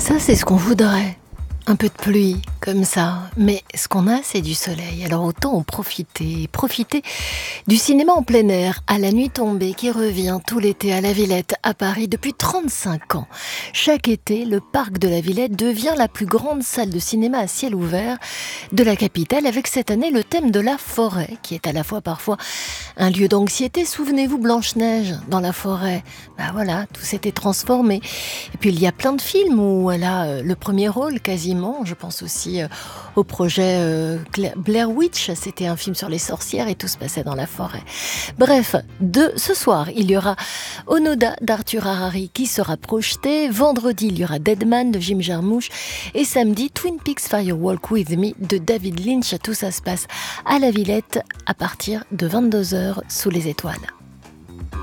Ça, c'est ce qu'on voudrait. Un peu de pluie, comme ça. Mais ce qu'on a, c'est du soleil. Alors autant en profiter. Profiter du cinéma en plein air, à la nuit tombée, qui revient tout l'été à la Villette, à Paris, depuis 35 ans. Chaque été, le parc de la Villette devient la plus grande salle de cinéma à ciel ouvert de la capitale, avec cette année le thème de la forêt, qui est à la fois parfois un lieu d'anxiété. Souvenez-vous Blanche-Neige dans la forêt. Ben voilà, tout s'était transformé. Et puis il y a plein de films où elle a le premier rôle quasiment. Je pense aussi au projet Blair Witch. C'était un film sur les sorcières et tout se passait dans la forêt. Bref, ce soir, il y aura Onoda d'Arthur Harari qui sera projeté. Vendredi, il y aura Deadman de Jim Jarmusch. Et samedi, Twin Peaks Firewalk With Me de David Lynch. Tout ça se passe à la Villette à partir de 22h sous les étoiles.